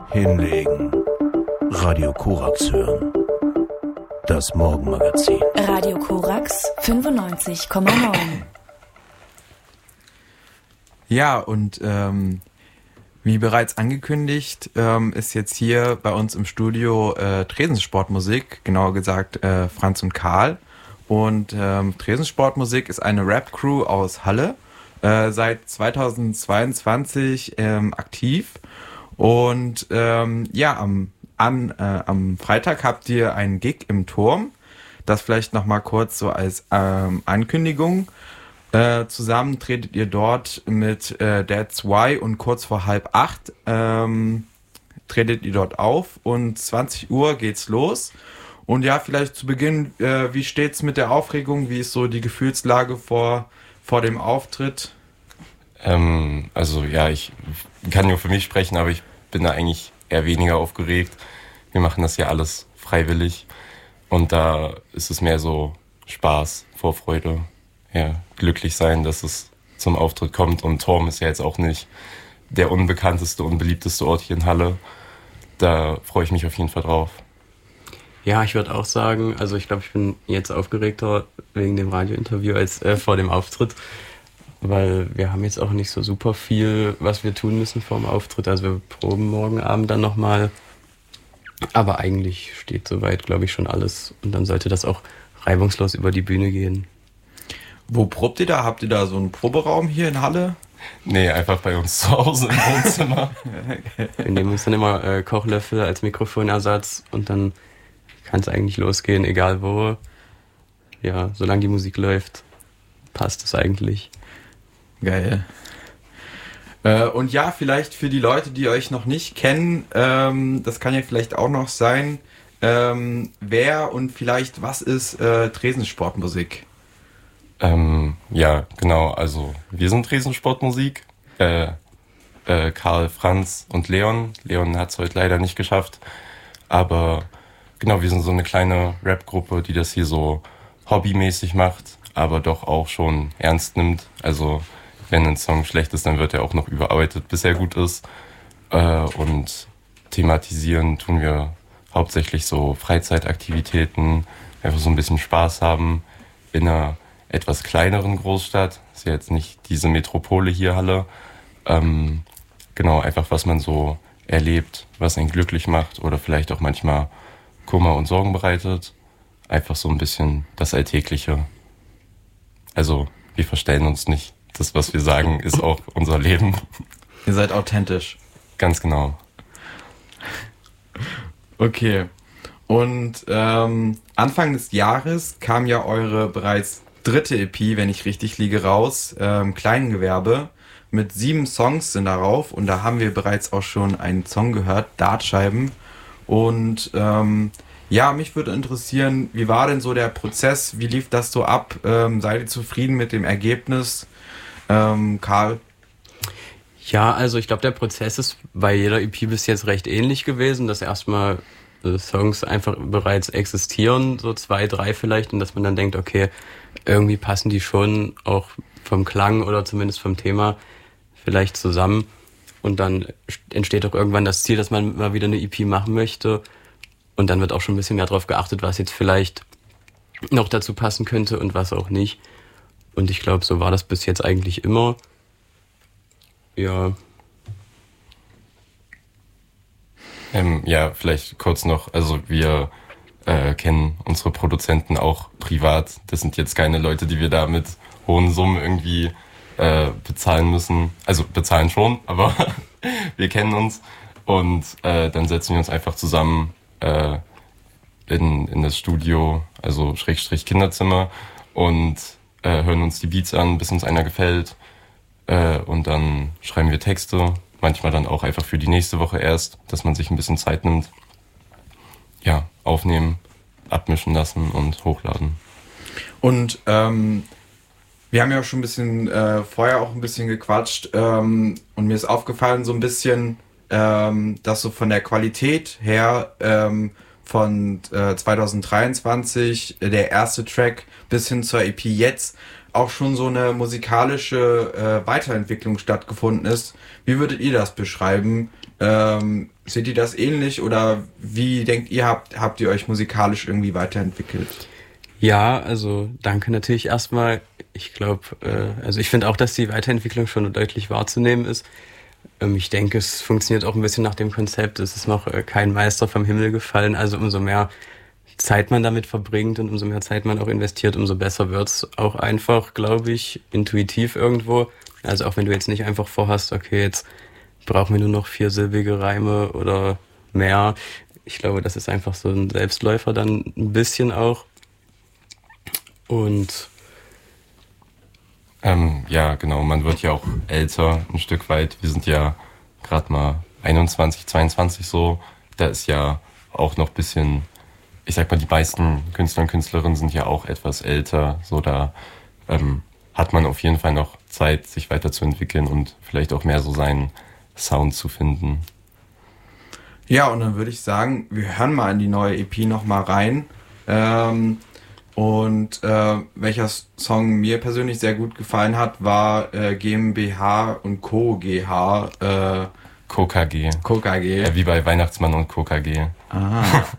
Hinlegen. Radio Korax hören. Das Morgenmagazin. Radio Korax 95,9. Ja, und wie bereits angekündigt, ist jetzt hier bei uns im Studio Tresensportmusik, genauer gesagt Franz und Karl. Und Tresensportmusik ist eine Rap-Crew aus Halle, seit 2022 aktiv. Und am Freitag habt ihr einen Gig im Turm. Das vielleicht nochmal kurz so als Ankündigung. Zusammen tretet ihr dort mit That's Why und kurz vor 7:30 tretet ihr dort auf und 20 Uhr geht's los. Und ja, vielleicht zu Beginn, wie steht's mit der Aufregung? Wie ist so die Gefühlslage vor dem Auftritt? Ich kann nur für mich sprechen, aber ich bin da eigentlich eher weniger aufgeregt. Wir machen das ja alles freiwillig und da ist es mehr so Spaß, Vorfreude, ja, glücklich sein, dass es zum Auftritt kommt. Und Turm ist ja jetzt auch nicht der unbekannteste und beliebteste Ort hier in Halle. Da freue ich mich auf jeden Fall drauf. Ja, ich würde auch sagen, also ich glaube, ich bin jetzt aufgeregter wegen dem Radiointerview als vor dem Auftritt, weil wir haben jetzt auch nicht so super viel, was wir tun müssen vor dem Auftritt. Also wir proben morgen Abend dann nochmal, aber eigentlich steht soweit, glaube ich, schon alles und dann sollte das auch reibungslos über die Bühne gehen. Wo probt ihr da? Habt ihr da so einen Proberaum hier in Halle? Nee, einfach bei uns zu Hause im Wohnzimmer. Wir nehmen uns dann immer Kochlöffel als Mikrofonersatz und dann kann es eigentlich losgehen, egal wo. Ja, solange die Musik läuft, passt es eigentlich. Geil. Und ja, vielleicht für die Leute, die euch noch nicht kennen, das kann ja vielleicht auch noch sein, wer und vielleicht was ist Tresensportmusik? Ja, genau, also wir sind Tresensportmusik. Karl, Franz und Leon. Leon hat es heute leider nicht geschafft, aber genau, wir sind so eine kleine Rap-Gruppe, die das hier so hobbymäßig macht, aber doch auch schon ernst nimmt. Also wenn ein Song schlecht ist, dann wird er auch noch überarbeitet, bis er gut ist. Und thematisieren tun wir hauptsächlich so Freizeitaktivitäten, einfach so ein bisschen Spaß haben in einer etwas kleineren Großstadt. Ist ja jetzt nicht diese Metropole hier, Halle. Genau, einfach was man so erlebt, was einen glücklich macht oder vielleicht auch manchmal Kummer und Sorgen bereitet. Einfach so ein bisschen das Alltägliche. Also, wir verstellen uns nicht. Das, was wir sagen, ist auch unser Leben. Ihr seid authentisch. Ganz genau. Okay. Und Anfang des Jahres kam ja eure bereits 3. EP, wenn ich richtig liege, raus. Kleingewerbe. Mit 7 Songs sind darauf. Und da haben wir bereits auch schon einen Song gehört, Dartscheiben. Und mich würde interessieren, wie war denn so der Prozess? Wie lief das so ab? Seid ihr zufrieden mit dem Ergebnis? Karl? Ja, also ich glaube, der Prozess ist bei jeder EP bis jetzt recht ähnlich gewesen, dass erstmal Songs einfach bereits existieren, so 2, 3 vielleicht, und dass man dann denkt, okay, irgendwie passen die schon auch vom Klang oder zumindest vom Thema vielleicht zusammen. Und dann entsteht auch irgendwann das Ziel, dass man mal wieder eine EP machen möchte. Und dann wird auch schon ein bisschen mehr darauf geachtet, was jetzt vielleicht noch dazu passen könnte und was auch nicht. Und ich glaube, so war das bis jetzt eigentlich immer. Ja. Vielleicht kurz noch, also wir kennen unsere Produzenten auch privat. Das sind jetzt keine Leute, die wir da mit hohen Summen irgendwie bezahlen müssen. Also bezahlen schon, aber wir kennen uns. Und dann setzen wir uns einfach zusammen in das Studio, also / Kinderzimmer, und hören uns die Beats an, bis uns einer gefällt. Und dann schreiben wir Texte, manchmal dann auch einfach für die nächste Woche erst, dass man sich ein bisschen Zeit nimmt. Ja, aufnehmen, abmischen lassen und hochladen. Und wir haben ja auch schon ein bisschen vorher auch ein bisschen gequatscht und mir ist aufgefallen so ein bisschen, dass so von der Qualität her von 2023 der erste Track bis hin zur EP jetzt auch schon so eine musikalische Weiterentwicklung stattgefunden ist. Wie würdet ihr das beschreiben? Seht ihr das ähnlich oder wie denkt ihr, habt ihr euch musikalisch irgendwie weiterentwickelt? Ja, also danke natürlich erstmal. Ich glaube, also ich finde auch, dass die Weiterentwicklung schon deutlich wahrzunehmen ist. Ich denke, es funktioniert auch ein bisschen nach dem Konzept, es ist noch kein Meister vom Himmel gefallen, also umso mehr Zeit man damit verbringt und umso mehr Zeit man auch investiert, umso besser wird's auch einfach, glaube ich, intuitiv irgendwo. Also auch wenn du jetzt nicht einfach vorhast, okay, jetzt brauchen wir nur noch 4-silbige Reime oder mehr. Ich glaube, das ist einfach so ein Selbstläufer dann ein bisschen auch. Und ja, genau, man wird ja auch älter ein Stück weit. Wir sind ja gerade mal 21, 22 so. Da ist ja auch noch ein bisschen, ich sag mal, die meisten Künstler und Künstlerinnen sind ja auch etwas älter. So, da hat man auf jeden Fall noch Zeit, sich weiterzuentwickeln und vielleicht auch mehr so seinen Sound zu finden. Ja, und dann würde ich sagen, wir hören mal in die neue EP nochmal rein. Welcher Song mir persönlich sehr gut gefallen hat, war GmbH und Co. GH. KKG. KKG. Ja, wie bei Weihnachtsmann und KKG. Ah.